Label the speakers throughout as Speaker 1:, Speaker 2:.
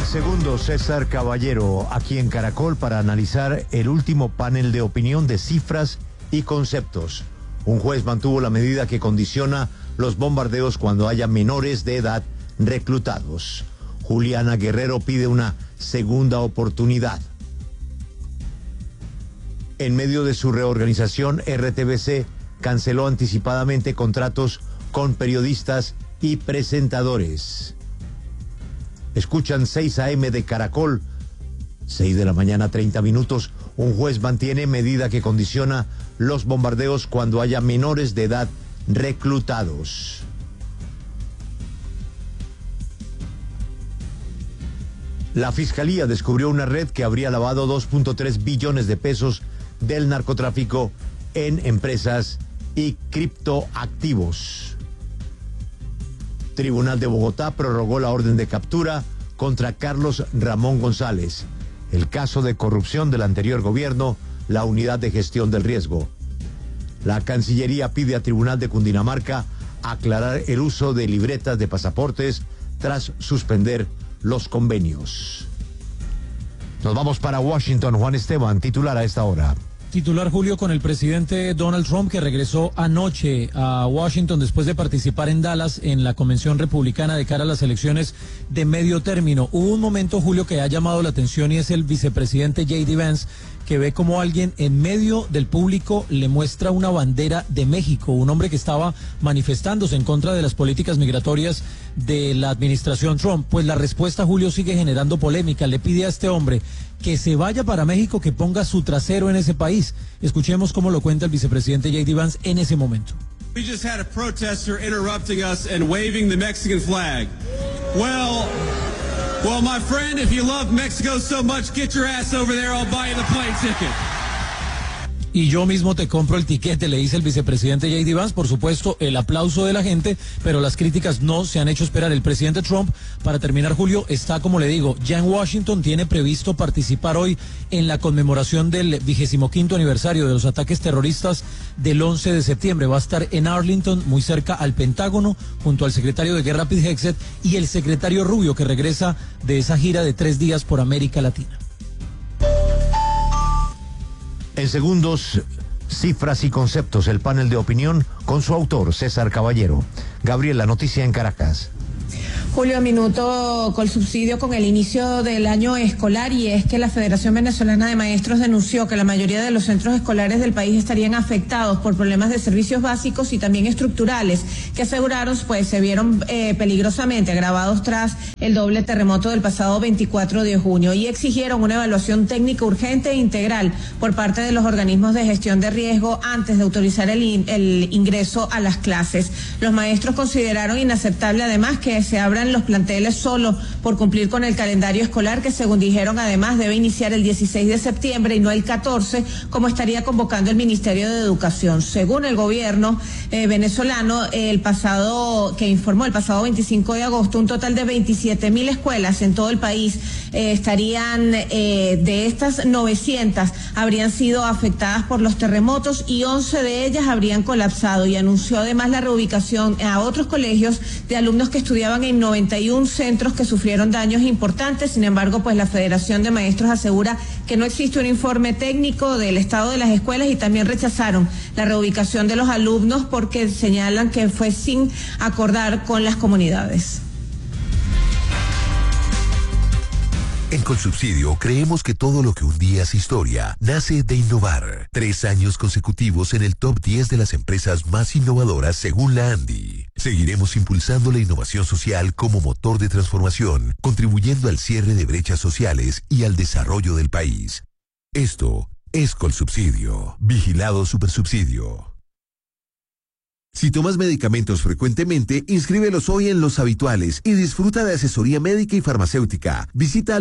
Speaker 1: Segundo, César Caballero, aquí en Caracol para analizar el último panel de opinión de cifras y conceptos. Un juez mantuvo la medida que condiciona los bombardeos cuando haya menores de edad reclutados. Juliana Guerrero pide una segunda oportunidad. En medio de su reorganización, RTBC canceló anticipadamente contratos con periodistas y presentadores. Escuchan 6 a.m. de Caracol, 6 de la mañana, 30 minutos. Un juez mantiene medida que condiciona los bombardeos cuando haya menores de edad reclutados. La Fiscalía descubrió una red que habría lavado 2.3 billones de pesos del narcotráfico en empresas y criptoactivos. Tribunal de Bogotá prorrogó la orden de captura contra Carlos Ramón González. El caso de corrupción del anterior gobierno, la Unidad de Gestión del Riesgo. La Cancillería pide a Tribunal de Cundinamarca aclarar el uso de libretas de pasaportes tras suspender los convenios. Nos vamos para Washington. Juan Esteban, titular a esta hora.
Speaker 2: Titular, Julio, con el presidente Donald Trump, que regresó anoche a Washington después de participar en Dallas en la convención republicana de cara a las elecciones de medio término. Hubo un momento, Julio, que ha llamado la atención y es el vicepresidente J.D. Vance, que ve como alguien en medio del público le muestra una bandera de México, un hombre que estaba manifestándose en contra de las políticas migratorias de la administración Trump. Pues la respuesta, Julio, sigue generando polémica. Le pide a este hombre que se vaya para México, que ponga su trasero en ese país. Escuchemos cómo lo cuenta el vicepresidente J.D. Vance en ese momento.
Speaker 3: We just had a protester interrupting us and waving the Mexican flag. Well, my friend, if you love Mexico so much, get your ass over there, I'll buy you the plane ticket.
Speaker 2: Y yo mismo te compro el tiquete, le dice el vicepresidente J.D. Vance. Por supuesto, el aplauso de la gente, pero las críticas no se han hecho esperar. El presidente Trump, para terminar, Julio, está, como le digo, ya en Washington. Tiene previsto participar hoy en la conmemoración del 25º aniversario de los ataques terroristas del 11 de septiembre. Va a estar en Arlington, muy cerca al Pentágono, junto al secretario de Guerra, Pete Hegseth, y el secretario Rubio, que regresa de esa gira de 3 días por América Latina.
Speaker 1: En segundos, cifras y conceptos, el panel de opinión con su autor, César Caballero. Gabriel, la noticia en Caracas.
Speaker 4: Julio, minuto con subsidio con el inicio del año escolar, y es que la Federación Venezolana de Maestros denunció que la mayoría de los centros escolares del país estarían afectados por problemas de servicios básicos y también estructurales, que aseguraron pues se vieron peligrosamente agravados tras el doble terremoto del pasado 24 de junio, y exigieron una evaluación técnica urgente e integral por parte de los organismos de gestión de riesgo antes de autorizar el ingreso a las clases. Los maestros consideraron inaceptable además que se abran los planteles solo por cumplir con el calendario escolar, que según dijeron además debe iniciar el 16 de septiembre y no el 14, como estaría convocando el Ministerio de Educación. Según el gobierno venezolano, que informó el pasado 25 de agosto, un total de 27.000 escuelas en todo el país estarían, de estas 900 habrían sido afectadas por los terremotos y 11 de ellas habrían colapsado, y anunció además la reubicación a otros colegios de alumnos que estudiaban en 91 centros que sufrieron daños importantes. Sin embargo, pues la Federación de Maestros asegura que no existe un informe técnico del estado de las escuelas, y también rechazaron la reubicación de los alumnos porque señalan que fue sin acordar con las comunidades.
Speaker 5: En Colsubsidio creemos que todo lo que un día es historia nace de innovar. 3 años consecutivos en el top 10 de las empresas más innovadoras según la ANDI. Seguiremos impulsando la innovación social como motor de transformación, contribuyendo al cierre de brechas sociales y al desarrollo del país. Esto es Colsubsidio. Vigilado Supersubsidio. Si tomas medicamentos frecuentemente, inscríbelos hoy en Los Habituales y disfruta de asesoría médica y farmacéutica. Visita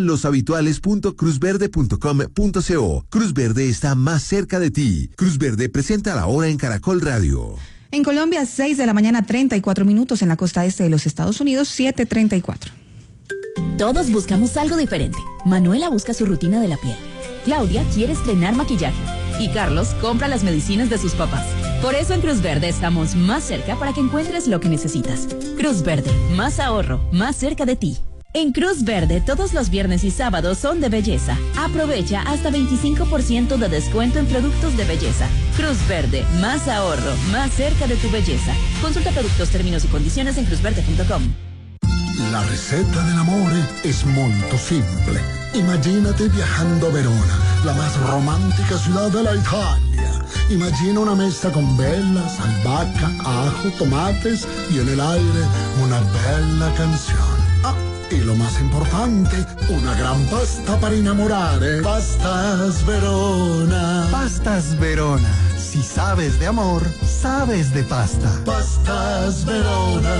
Speaker 5: loshabituales.cruzverde.com.co. Cruz Verde está más cerca de ti. Cruz Verde presenta la hora en Caracol Radio.
Speaker 6: En Colombia, 6 de la mañana, 34 minutos. En la costa este de los Estados Unidos, 7:34.
Speaker 7: Todos buscamos algo diferente. Manuela busca su rutina de la piel. Claudia quiere estrenar maquillaje. Y Carlos compra las medicinas de sus papás. Por eso en Cruz Verde estamos más cerca para que encuentres lo que necesitas. Cruz Verde, más ahorro, más cerca de ti. En Cruz Verde, todos los viernes y sábados son de belleza. Aprovecha hasta 25% de descuento en productos de belleza. Cruz Verde, más ahorro, más cerca de tu belleza. Consulta productos, términos y condiciones en cruzverde.com.
Speaker 8: La receta del amore es molto simple. Imagínate viajando a Verona, la más romántica ciudad de la Italia. Imagina una mesa con velas, albahaca, ajo, tomates y en el aire una bella canción. Ah, y lo más importante, una gran pasta para enamorare. Pastas Verona.
Speaker 9: Pastas Verona. Si sabes de amor, sabes de pasta.
Speaker 8: Pastas Verona.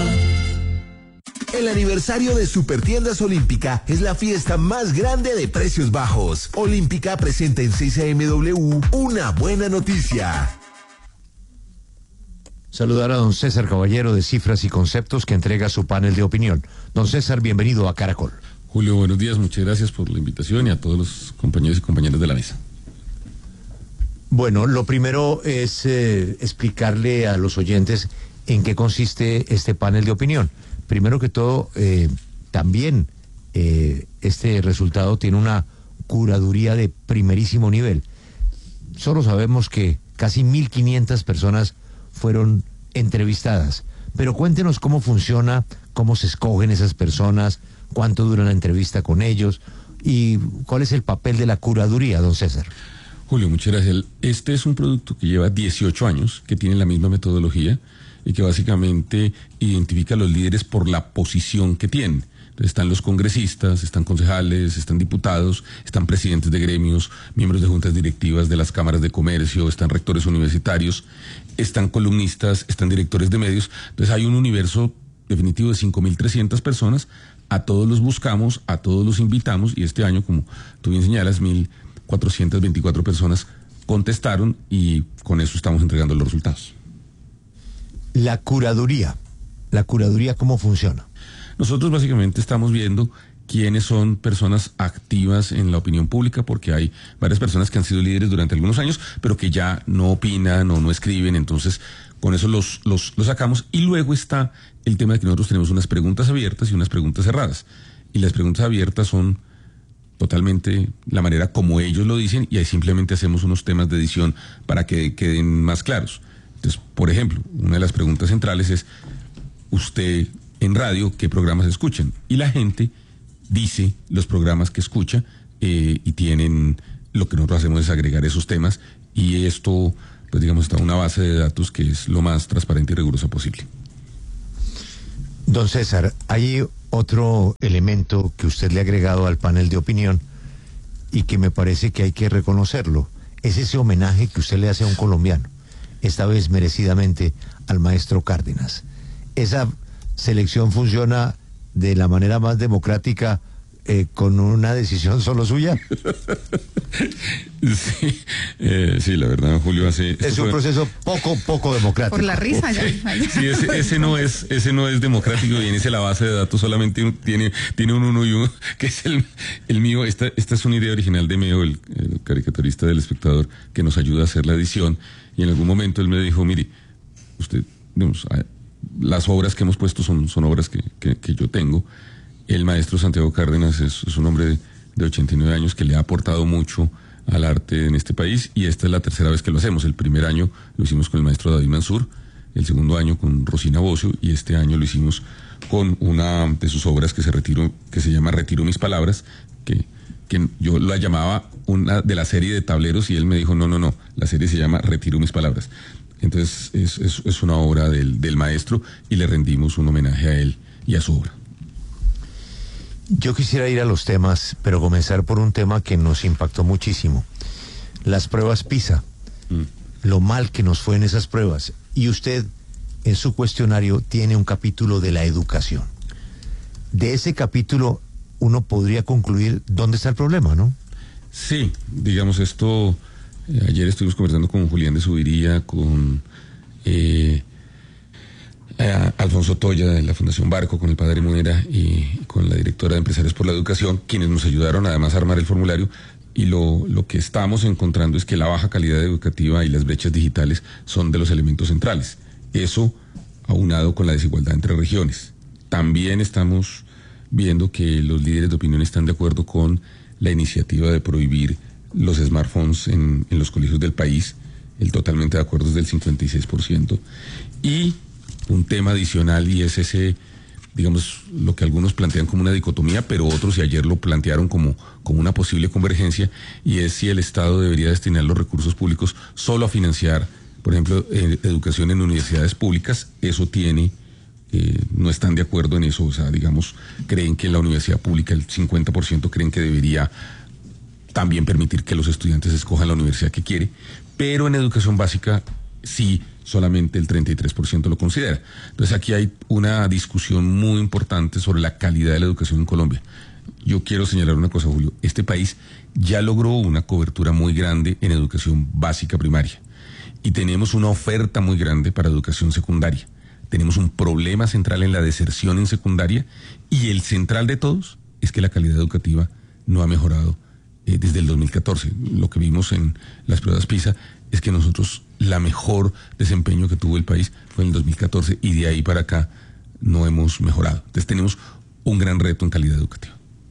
Speaker 5: El aniversario de Supertiendas Olímpica es la fiesta más grande de precios bajos. Olímpica presenta en 6AMW una buena noticia.
Speaker 1: Saludar a don César Caballero de Cifras y Conceptos, que entrega su panel de opinión. Don César, bienvenido a Caracol.
Speaker 10: Julio, buenos días, muchas gracias por la invitación y a todos los compañeros y compañeras de la mesa.
Speaker 1: Bueno, lo primero es explicarle a los oyentes en qué consiste este panel de opinión. Primero que todo, también este resultado tiene una curaduría de primerísimo nivel. Solo sabemos que casi 1.500 personas fueron entrevistadas, pero cuéntenos cómo funciona, cómo se escogen esas personas, cuánto dura la entrevista con ellos y cuál es el papel de la curaduría, don César.
Speaker 10: Julio, muchas gracias. Este es un producto que lleva 18 años, que tiene la misma metodología y que básicamente identifica a los líderes por la posición que tienen. Entonces están los congresistas, están concejales, están diputados, están presidentes de gremios, miembros de juntas directivas de las cámaras de comercio, están rectores universitarios, están columnistas, están directores de medios. Entonces hay un universo definitivo de 5.300 personas. A todos los buscamos, a todos los invitamos y este año, como tú bien señalas, 1.424 personas contestaron y con eso estamos entregando los resultados.
Speaker 1: La curaduría, ¿cómo funciona?
Speaker 10: Nosotros básicamente estamos viendo quiénes son personas activas en la opinión pública, porque hay varias personas que han sido líderes durante algunos años, pero que ya no opinan o no escriben, entonces con eso los sacamos. Y luego está el tema de que nosotros tenemos unas preguntas abiertas y unas preguntas cerradas. Y las preguntas abiertas son totalmente la manera como ellos lo dicen y ahí simplemente hacemos unos temas de edición para que queden más claros. Entonces, por ejemplo, una de las preguntas centrales es, usted en radio, ¿qué programas escuchan? Y la gente dice los programas que escucha y tienen, lo que nosotros hacemos es agregar esos temas y esto, pues digamos, está en una base de datos que es lo más transparente y rigurosa posible.
Speaker 1: Don César, hay otro elemento que usted le ha agregado al panel de opinión y que me parece que hay que reconocerlo. Es ese homenaje que usted le hace a un colombiano, esta vez merecidamente al maestro Cárdenas. Esa selección funciona de la manera más democrática con una decisión solo suya.
Speaker 10: Sí, la verdad, Julio,
Speaker 1: es un proceso poco democrático.
Speaker 6: Por la risa ya.
Speaker 10: Sí, ese no es democrático y en ese la base de datos solamente tiene un uno y uno, que es el mío. Esta es una idea original de Meo, el caricaturista del Espectador, que nos ayuda a hacer la edición, y en algún momento él me dijo, mire, usted, digamos, las obras que hemos puesto son obras que yo tengo. El maestro Santiago Cárdenas es un hombre de 89 años que le ha aportado mucho al arte en este país y esta es la tercera vez que lo hacemos. El primer año lo hicimos con el maestro David Mansur, el segundo año con Rosina Bocio y este año lo hicimos con una de sus obras que se llama Retiro mis palabras, que yo la llamaba una de la serie de tableros y él me dijo no, la serie se llama Retiro mis palabras. Entonces es una obra del maestro y le rendimos un homenaje a él y a su obra.
Speaker 1: Yo quisiera ir a los temas, pero comenzar por un tema que nos impactó muchísimo. Las pruebas PISA. Lo mal que nos fue en esas pruebas. Y usted, en su cuestionario, tiene un capítulo de la educación. De ese capítulo, uno podría concluir dónde está el problema, ¿no?
Speaker 10: Sí, digamos esto... ayer estuvimos conversando con Julián de Subiría, con... Alfonso Toya de la Fundación Barco, con el padre Munera y con la directora de Empresarios por la Educación, quienes nos ayudaron además a armar el formulario, y lo que estamos encontrando es que la baja calidad educativa y las brechas digitales son de los elementos centrales. Eso aunado con la desigualdad entre regiones. También estamos viendo que los líderes de opinión están de acuerdo con la iniciativa de prohibir los smartphones en los colegios del país. El totalmente de acuerdo es del 56%. Y un tema adicional, y es ese, digamos, lo que algunos plantean como una dicotomía, pero otros, y ayer lo plantearon como una posible convergencia, y es si el Estado debería destinar los recursos públicos solo a financiar, por ejemplo, educación en universidades públicas. Eso tiene, no están de acuerdo en eso, o sea, digamos, creen que en la universidad pública el 50% creen que debería también permitir que los estudiantes escojan la universidad que quiere, pero en educación básica sí, solamente el 33% lo considera. Entonces aquí hay una discusión muy importante sobre la calidad de la educación en Colombia. Yo quiero señalar una cosa, Julio. Este país ya logró una cobertura muy grande en educación básica primaria y tenemos una oferta muy grande para educación secundaria. Tenemos un problema central en la deserción en secundaria, y el central de todos es que la calidad educativa no ha mejorado desde el 2014. Lo que vimos en las pruebas PISA es que nosotros, la mejor desempeño que tuvo el país fue en el 2014, y de ahí para acá no hemos mejorado. Entonces tenemos un gran reto en calidad educativa.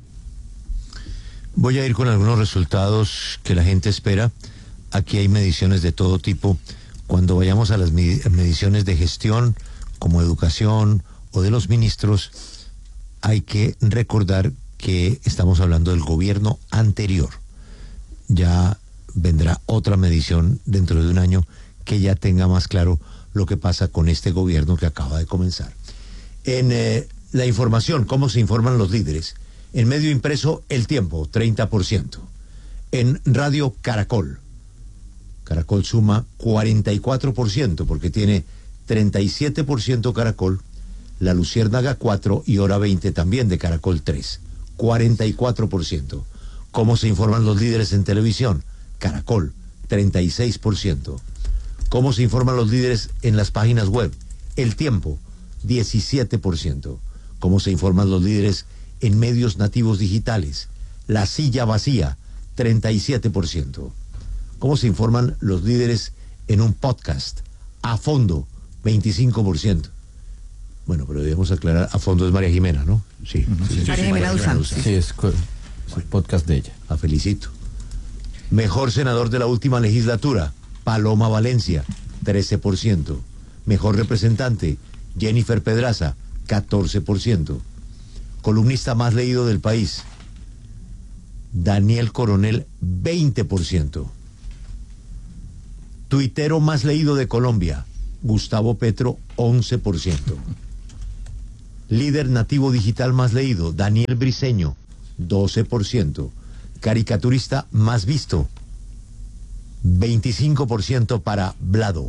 Speaker 1: Voy a ir con algunos resultados que la gente espera. Aquí hay mediciones de todo tipo. Cuando vayamos a las mediciones de gestión, como educación o de los ministros, hay que recordar que estamos hablando del gobierno anterior. Ya vendrá otra medición dentro de un año que ya tenga más claro lo que pasa con este gobierno que acaba de comenzar. En la información, ¿cómo se informan los líderes? En medio impreso, El Tiempo, 30%. En radio, Caracol. Caracol suma 44% porque tiene 37% Caracol, La Luciérnaga 4 y Hora 20 también de Caracol 3. 44%. ¿Cómo se informan los líderes en televisión? Caracol, 36%. ¿Cómo se informan los líderes en las páginas web? El Tiempo, 17%. ¿Cómo se informan los líderes en medios nativos digitales? La Silla Vacía, 37%. ¿Cómo se informan los líderes en un podcast? A Fondo, 25%. Bueno, pero debemos aclarar, A Fondo es María Jimena, ¿no? Sí.
Speaker 6: María Jimena Duzán.
Speaker 11: Sí, es el podcast de ella.
Speaker 1: La felicito. Mejor senador de la última legislatura, Paloma Valencia, 13%. Mejor representante, Jennifer Pedraza, 14%. Columnista más leído del país, Daniel Coronel, 20%. Tuitero más leído de Colombia, Gustavo Petro, 11%. Líder nativo digital más leído, Daniel Briceño, 12%. Caricaturista más visto, 25% para Blado.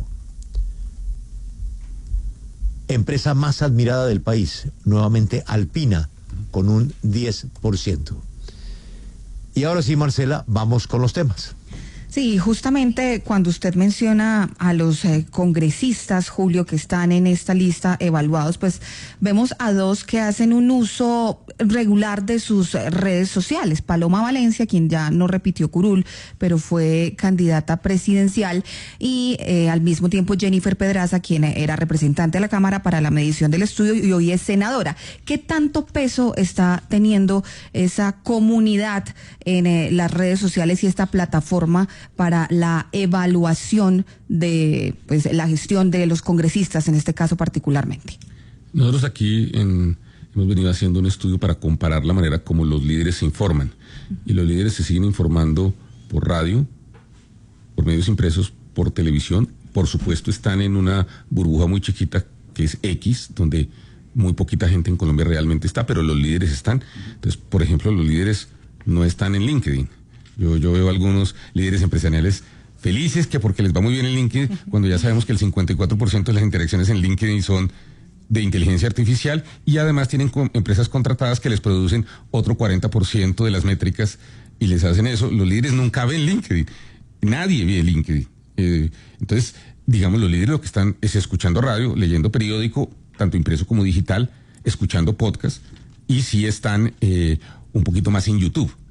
Speaker 1: Empresa más admirada del país, nuevamente Alpina, con un 10%. Y ahora sí, Marcela, vamos con los temas.
Speaker 6: Sí, justamente cuando usted menciona a los congresistas, Julio, que están en esta lista evaluados, pues vemos a dos que hacen un uso regular de sus redes sociales. Paloma Valencia, quien ya no repitió curul, pero fue candidata presidencial, y al mismo tiempo Jennifer Pedraza, quien era representante de la Cámara para la medición del estudio y hoy es senadora. ¿Qué tanto peso está teniendo esa comunidad en las redes sociales y esta plataforma para la evaluación de la gestión de los congresistas, en este caso particularmente?
Speaker 10: Nosotros aquí hemos venido haciendo un estudio para comparar la manera como los líderes se informan. Y los líderes se siguen informando por radio, por medios impresos, por televisión. Por supuesto están en una burbuja muy chiquita que es X, donde muy poquita gente en Colombia realmente está, pero los líderes están. Entonces, por ejemplo, los líderes no están en LinkedIn. Yo veo algunos líderes empresariales felices que porque les va muy bien en LinkedIn, cuando ya sabemos que el 54% de las interacciones en LinkedIn son de inteligencia artificial, y además tienen empresas contratadas que les producen otro 40% de las métricas y les hacen eso. Los líderes nunca ven LinkedIn, nadie ve LinkedIn. Entonces, digamos, los líderes lo que están es escuchando radio, leyendo periódico, tanto impreso como digital, escuchando podcast, y sí están un poquito más en YouTube.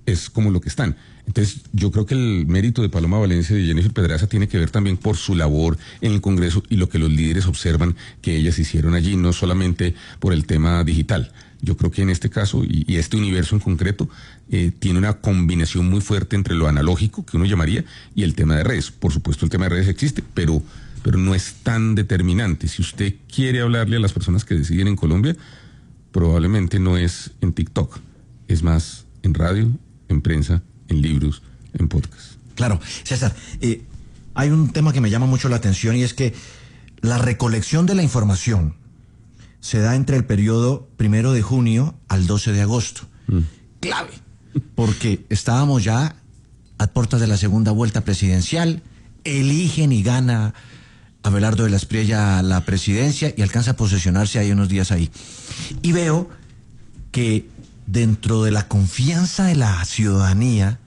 Speaker 10: es como lo que están. Entonces, yo creo que el mérito de Paloma Valencia y de Jennifer Pedraza tiene que ver también por su labor en el Congreso y lo que los líderes observan que ellas hicieron allí, no solamente por el tema digital. Yo creo que en este caso, y este universo en concreto, tiene una combinación muy fuerte entre lo analógico, que uno llamaría, y el tema de redes. Por supuesto, el tema de redes existe, pero no es tan determinante. Si usted quiere hablarle a las personas que deciden en Colombia, probablemente no es en TikTok, es más en radio, en prensa, en libros, en podcast.
Speaker 12: Claro, César, hay un tema que me llama mucho la atención y es que la recolección de la información se da entre el periodo 1 de junio al 12 de agosto. Clave, porque estábamos ya a puertas de la segunda vuelta presidencial, eligen y gana Abelardo de la Espriella la presidencia y alcanza a posesionarse ahí unos días ahí. Y veo que dentro de la confianza de la ciudadanía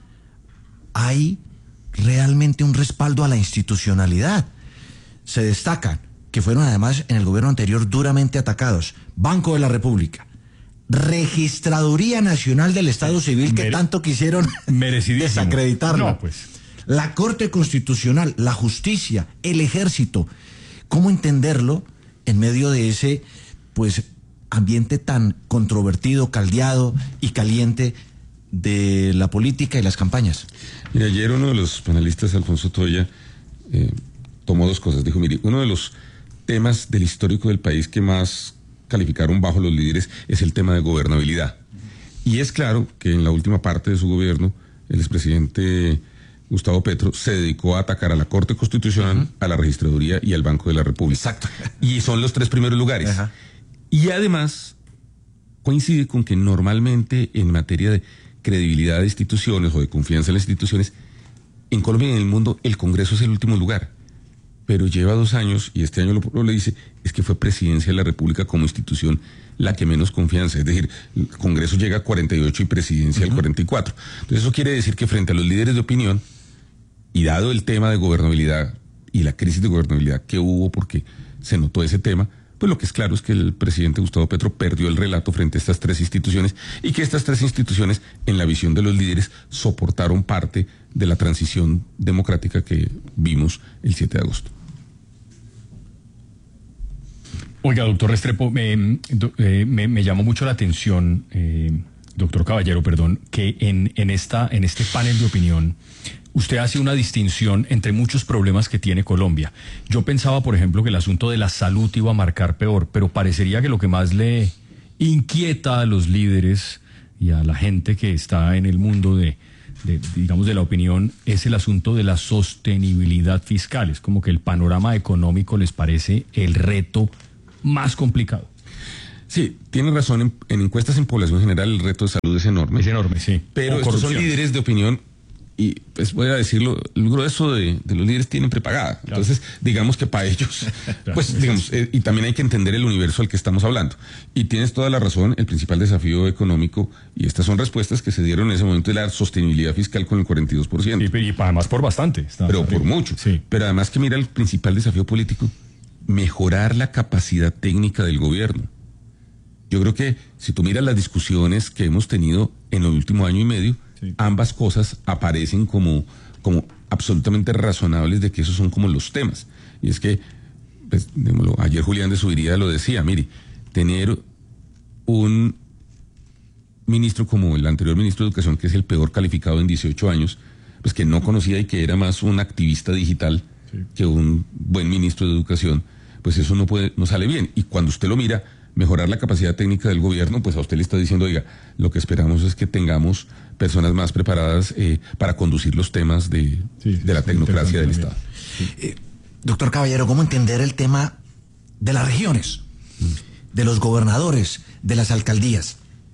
Speaker 12: hay realmente un respaldo a la institucionalidad. Se destacan, que fueron además en el gobierno anterior duramente atacados, Banco de la República, Registraduría Nacional del Estado Civil, que tanto quisieron desacreditarlo.
Speaker 13: No, pues.
Speaker 12: La Corte Constitucional, la Justicia, el Ejército. ¿Cómo entenderlo en medio de ese, pues, ambiente tan controvertido, caldeado y caliente de la política y las campañas?
Speaker 10: Mira, ayer uno de los panelistas, Alfonso Toya, tomó dos cosas. Dijo, mire, uno de los temas del histórico del país que más calificaron bajo los líderes es el tema de gobernabilidad. Y es claro que en la última parte de su gobierno, el expresidente Gustavo Petro se dedicó a atacar a la Corte Constitucional, a la Registraduría y al Banco de la República.
Speaker 12: Exacto.
Speaker 10: Y son los 3 primeros lugares.
Speaker 12: Ajá.
Speaker 10: Y además coincide con que normalmente en materia de credibilidad de instituciones o de confianza en las instituciones, en Colombia y en el mundo el Congreso es el último lugar. Pero lleva 2 años, y este año lo le dice, es que fue Presidencia de la República como institución la que menos confianza. Es decir, el Congreso llega a 48 y Presidencia al 44. Entonces eso quiere decir que frente a los líderes de opinión, y dado el tema de gobernabilidad y la crisis de gobernabilidad que hubo porque se notó ese tema, pues lo que es claro es que el presidente Gustavo Petro perdió el relato frente a estas 3 instituciones y que estas 3 instituciones, en la visión de los líderes, soportaron parte de la transición democrática que vimos el 7 de agosto.
Speaker 13: Oiga, doctor Restrepo, me llamó mucho la atención, doctor Caballero, perdón, que en este panel de opinión usted hace una distinción entre muchos problemas que tiene Colombia. Yo pensaba, por ejemplo, que el asunto de la salud iba a marcar peor, pero parecería que lo que más le inquieta a los líderes y a la gente que está en el mundo de la opinión es el asunto de la sostenibilidad fiscal. Es como que el panorama económico les parece el reto más complicado.
Speaker 10: Sí, tiene razón. En encuestas en población general el reto de salud es enorme.
Speaker 13: Es enorme, sí.
Speaker 10: Pero estos son líderes de opinión y, pues voy a decirlo, el grueso de los líderes tienen prepagada. Claro. Entonces, digamos que para ellos, pues digamos, y también hay que entender el universo al que estamos hablando. Y tienes toda la razón, el principal desafío económico, y estas son respuestas que se dieron en ese momento, de la sostenibilidad fiscal con el 42%.
Speaker 13: Y además por bastante.
Speaker 10: Pero por mucho.
Speaker 13: Sí.
Speaker 10: Pero además que mira el principal desafío político, mejorar la capacidad técnica del gobierno. Yo creo que si tú miras las discusiones que hemos tenido en el último año y medio, sí, ambas cosas aparecen como absolutamente razonables de que esos son como los temas. Y es que, pues, ayer Julián de Zuviría lo decía, mire, tener un ministro como el anterior ministro de Educación, que es el peor calificado en 18 años, pues que no conocía y que era más un activista digital, sí, que un buen ministro de Educación, pues eso no sale bien. Y cuando usted lo mira, mejorar la capacidad técnica del gobierno, pues a usted le está diciendo, oiga, lo que esperamos es que tengamos personas más preparadas para conducir los temas de la tecnocracia del Estado.
Speaker 12: Doctor Caballero, ¿cómo entender el tema de las regiones, de los gobernadores, de las alcaldías?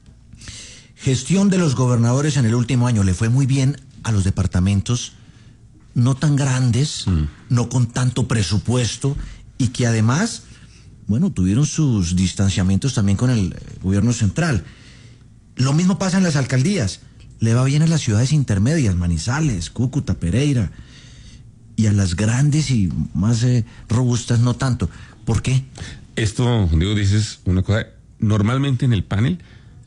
Speaker 12: Gestión de los gobernadores en el último año, le fue muy bien a los departamentos no tan grandes, no con tanto presupuesto, y que además, bueno, tuvieron sus distanciamientos también con el gobierno central. Lo mismo pasa en las alcaldías. Le va bien a las ciudades intermedias, Manizales, Cúcuta, Pereira, y a las grandes y más robustas no tanto. ¿Por qué?
Speaker 10: Esto, Diego, dices una cosa. Normalmente en el panel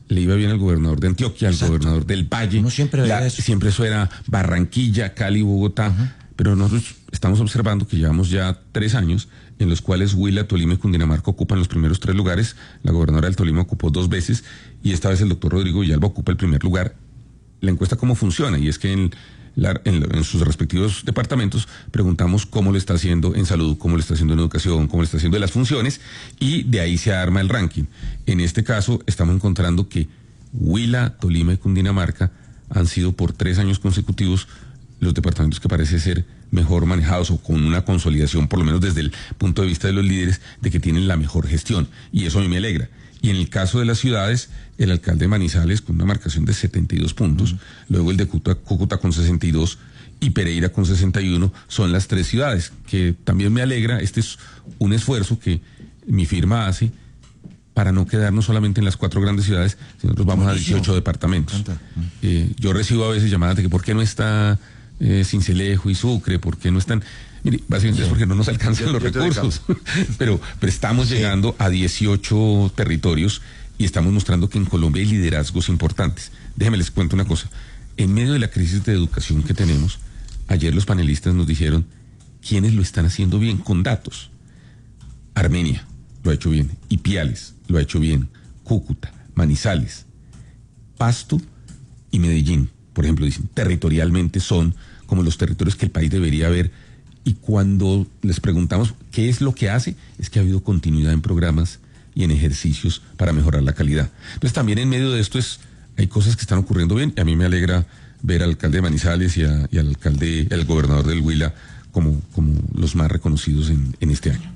Speaker 10: le iba bien al gobernador de Antioquia, al gobernador del Valle.
Speaker 12: No siempre veía eso.
Speaker 10: Siempre eso era Barranquilla, Cali, Bogotá. Pero nosotros estamos observando que llevamos ya 3 años en los cuales Huila, Tolima y Cundinamarca ocupan los primeros 3 lugares. La gobernadora del Tolima ocupó 2 veces y esta vez el doctor Rodrigo Villalba ocupa el primer lugar. La encuesta cómo funciona, y es que en sus respectivos departamentos preguntamos cómo le está haciendo en salud, cómo le está haciendo en educación, cómo le está haciendo en las funciones, y de ahí se arma el ranking. En este caso estamos encontrando que Huila, Tolima y Cundinamarca han sido por 3 años consecutivos los departamentos que parece ser mejor manejados, o con una consolidación, por lo menos desde el punto de vista de los líderes, de que tienen la mejor gestión, y eso a mí me alegra. Y en el caso de las ciudades, el alcalde de Manizales con una marcación de 72 puntos, luego el de Cúcuta con 62 y Pereira con 61, son las 3 ciudades, que también me alegra. Este es un esfuerzo que mi firma hace para no quedarnos solamente en las 4 grandes ciudades, sino nosotros vamos a 18 departamentos. Yo recibo a veces llamadas de que ¿por qué no está Sincelejo y Sucre? ¿Por qué no están? Mire, básicamente es porque no nos alcanzan los recursos, pero estamos llegando a 18 territorios y estamos mostrando que en Colombia hay liderazgos importantes. Déjenme les cuento una cosa. En medio de la crisis de educación que tenemos, ayer los panelistas nos dijeron quiénes lo están haciendo bien con datos. Armenia lo ha hecho bien, Ipiales lo ha hecho bien, Cúcuta, Manizales, Pasto y Medellín, por ejemplo, dicen, territorialmente son como los territorios que el país debería ver. Y cuando les preguntamos qué es lo que hace, es que ha habido continuidad en programas y en ejercicios para mejorar la calidad. Entonces también en medio de esto hay cosas que están ocurriendo bien, y a mí me alegra ver al alcalde de Manizales y al gobernador del Huila como los más reconocidos en este año.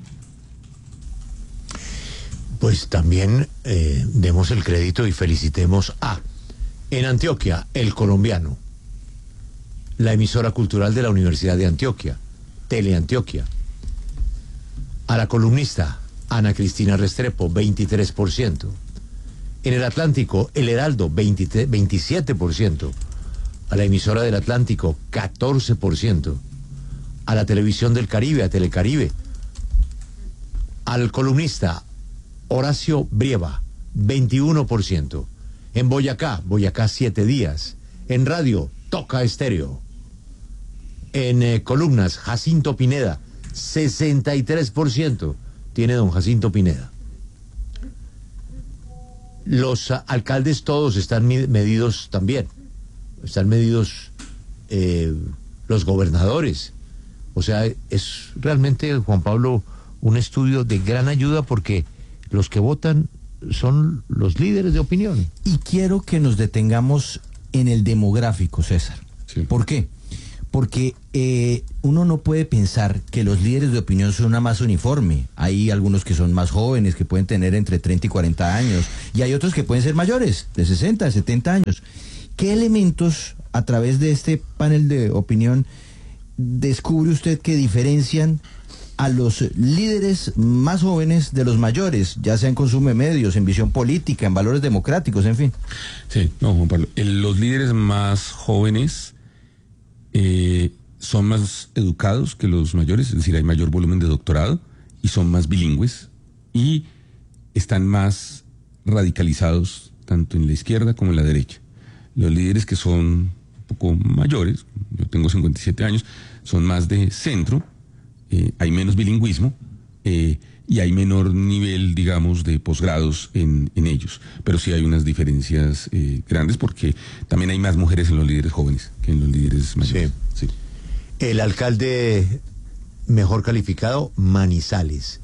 Speaker 1: Pues también demos el crédito y felicitemos en Antioquia, El Colombiano, la emisora cultural de la Universidad de Antioquia, Teleantioquia, a la columnista Ana Cristina Restrepo, 23%. En el Atlántico, El Heraldo, 27%. A la emisora del Atlántico, 14%. A la televisión del Caribe, a Telecaribe. Al columnista Horacio Brieva, 21%. En Boyacá, 7 días. En radio, Toca Estéreo. En columnas, Jacinto Pineda, 63% tiene don Jacinto Pineda. Los alcaldes todos están medidos también. Están medidos los gobernadores. O sea, es realmente, Juan Pablo, un estudio de gran ayuda, porque los que votan son los líderes de opinión.
Speaker 12: Y quiero que nos detengamos en el demográfico, César.
Speaker 10: Sí.
Speaker 12: ¿Por qué? Porque uno no puede pensar que los líderes de opinión son una masa uniforme. Hay algunos que son más jóvenes, que pueden tener entre 30 y 40 años, y hay otros que pueden ser mayores, de 60, de 70 años. ¿Qué elementos, a través de este panel de opinión, descubre usted que diferencian a los líderes más jóvenes de los mayores, ya sea en consumo de medios, en visión política, en valores democráticos, en fin?
Speaker 10: Sí, no, Juan Pablo, los líderes más jóvenes son más educados que los mayores, es decir, hay mayor volumen de doctorado y son más bilingües y están más radicalizados tanto en la izquierda como en la derecha. Los líderes que son un poco mayores, yo tengo 57 años, son más de centro, hay menos bilingüismo y hay menor nivel, digamos, de posgrados en ellos. Pero sí hay unas diferencias grandes, porque también hay más mujeres en los líderes jóvenes que en los líderes mayores. Sí.
Speaker 1: El alcalde mejor calificado, Manizales,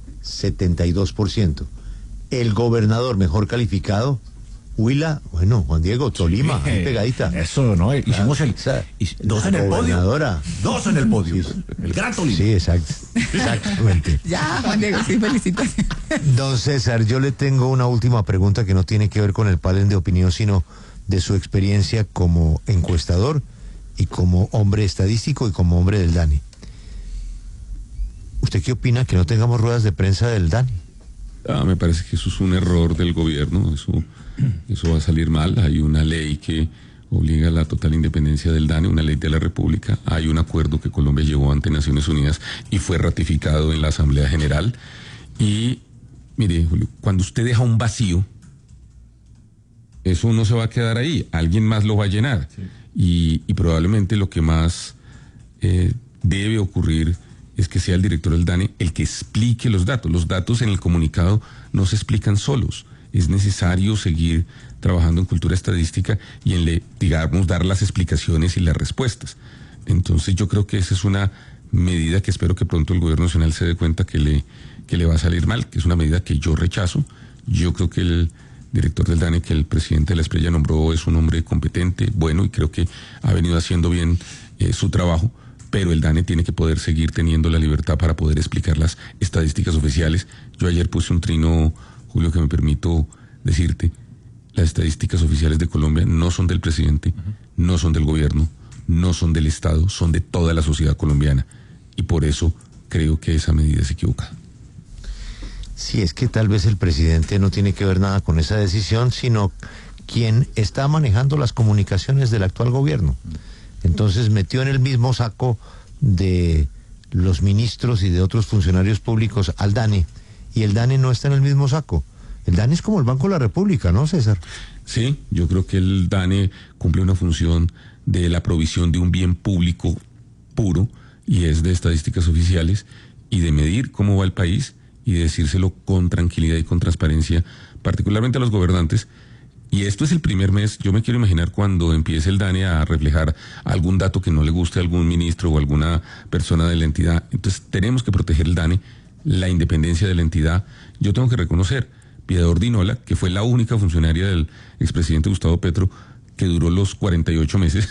Speaker 1: 72%. El gobernador mejor calificado, Huila, bueno, Juan Diego, Tolima, ahí pegadita.
Speaker 12: Eso, ¿no? Hicimos dos en el podio. Dos en el podio.
Speaker 1: Sí,
Speaker 12: el gran Tolima.
Speaker 1: Sí, exactamente.
Speaker 6: Ya, Juan Diego, sí, felicitaciones.
Speaker 1: Don César, yo le tengo una última pregunta que no tiene que ver con el panel de opinión, sino de su experiencia como encuestador y como hombre estadístico y como hombre del DANE. ¿Usted qué opina que no tengamos ruedas de prensa del DANE?
Speaker 10: Me parece que eso es un error del gobierno, eso va a salir mal. Hay una ley que obliga a la total independencia del DANE, una ley de la República. Hay un acuerdo que Colombia llevó ante Naciones Unidas y fue ratificado en la Asamblea General. Y, mire, Julio, cuando usted deja un vacío, eso no se va a quedar ahí, alguien más lo va a llenar. Sí. Y probablemente lo que más debe ocurrir es que sea el director del DANE el que explique los datos. Los datos en el comunicado no se explican solos. Es necesario seguir trabajando en cultura estadística y en, digamos, dar las explicaciones y las respuestas. Entonces yo creo que esa es una medida que espero que pronto el gobierno nacional se dé cuenta que le va a salir mal, que es una medida que yo rechazo. Yo creo que el director del DANE, que el presidente de la Espriella nombró, es un hombre competente, bueno, y creo que ha venido haciendo bien su trabajo, pero el DANE tiene que poder seguir teniendo la libertad para poder explicar las estadísticas oficiales. Yo ayer puse un trino, Julio, que me permito decirte, las estadísticas oficiales de Colombia no son del presidente, no son del gobierno, no son del Estado, son de toda la sociedad colombiana, y por eso creo que esa medida es equivocada.
Speaker 1: Sí, es que tal vez el presidente no tiene que ver nada con esa decisión, sino quien está manejando las comunicaciones del actual gobierno. Entonces metió en el mismo saco de los ministros y de otros funcionarios públicos al DANE, y el DANE no está en el mismo saco. El DANE es como el Banco de la República, ¿no, César?
Speaker 10: Sí, yo creo que el DANE cumple una función de la provisión de un bien público puro, y es de estadísticas oficiales y de medir cómo va el país y de decírselo con tranquilidad y con transparencia, particularmente a los gobernantes. Y esto es el primer mes. Yo me quiero imaginar cuando empiece el DANE a reflejar algún dato que no le guste a algún ministro o alguna persona de la entidad. Entonces tenemos que proteger el DANE, la independencia de la entidad. Yo tengo que reconocer, Piedad Ordinola, que fue la única funcionaria del expresidente Gustavo Petro que duró los 48 meses,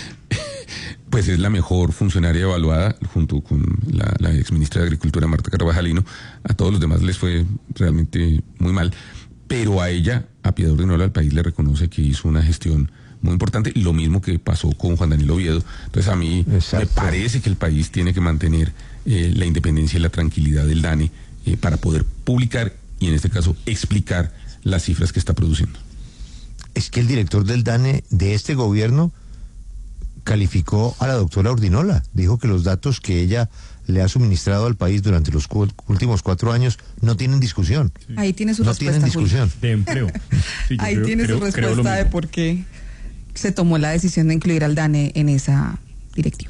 Speaker 10: pues es la mejor funcionaria evaluada, junto con la exministra de Agricultura, Marta Carvajalino. A todos los demás les fue realmente muy mal. Pero a ella, a Piedad Ordinola, el país le reconoce que hizo una gestión muy importante, lo mismo que pasó con Juan Danilo Oviedo. Entonces a mí me parece que el país tiene que mantener la independencia y la tranquilidad del DANE para poder publicar y en este caso explicar las cifras que está produciendo.
Speaker 1: Es que el director del DANE de este gobierno calificó a la doctora Ordinola, dijo que los datos que ella le ha suministrado al país durante los últimos 4 años no tienen discusión.
Speaker 6: Sí. Ahí tiene su respuesta.
Speaker 1: No tienen discusión.
Speaker 13: De empleo. Sí,
Speaker 6: ahí tiene su respuesta de por qué se tomó la decisión de incluir al DANE en esa directiva.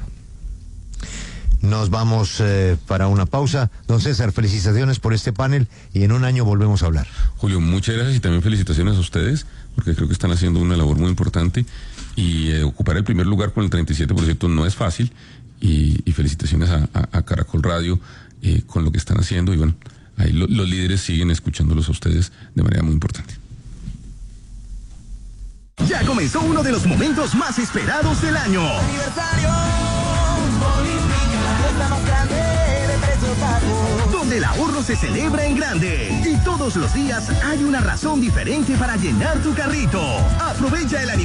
Speaker 1: Nos vamos para una pausa. Don César, felicitaciones por este panel y en un año volvemos a hablar.
Speaker 10: Julio, muchas gracias y también felicitaciones a ustedes, porque creo que están haciendo una labor muy importante y ocupar el primer lugar con el 37% no es fácil. Y felicitaciones a Caracol Radio con lo que están haciendo, y bueno, ahí los líderes siguen escuchándolos a ustedes de manera muy importante.
Speaker 14: Ya comenzó uno de los momentos más esperados del año.
Speaker 15: Aniversario Bolivica, la fiesta más grande de precios bajos,
Speaker 14: donde el ahorro se celebra en grande y todos los días hay una razón diferente para llenar tu carrito. Aprovecha el aniversario